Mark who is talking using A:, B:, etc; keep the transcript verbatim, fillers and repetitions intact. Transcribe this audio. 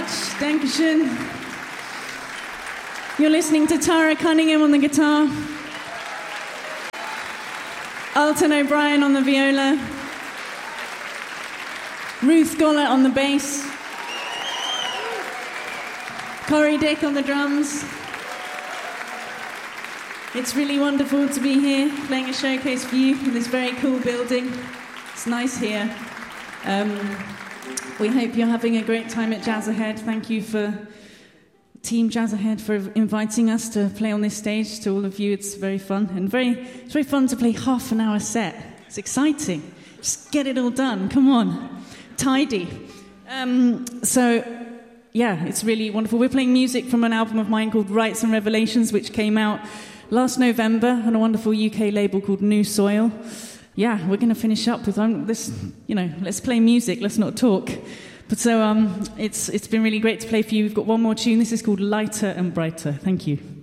A: much. Dankeschön. You're listening to Tara Cunningham on the guitar, Alton O'Brien on the viola, Ruth Gollett on the bass, Corey Dick on the drums. It's really wonderful to be here playing a showcase for you in this very cool building. It's nice here. Um, we hope you're having a great time at Jazz Ahead. Thank you for Team Jazz Ahead for inviting us to play on this stage. To all of you, it's very fun and very it's very fun to play half an hour set. It's exciting. Just get it all done. Come on, tidy. Um, so. Yeah, it's really wonderful. We're playing music from an album of mine called Rights and Revelations, which came out last November on a wonderful U K label called New Soil. Yeah, we're going to finish up with um, this, you know, let's play music, let's not talk. But so um, it's it's been really great to play for you. We've got one more tune. This is called Lighter and Brighter. Thank you.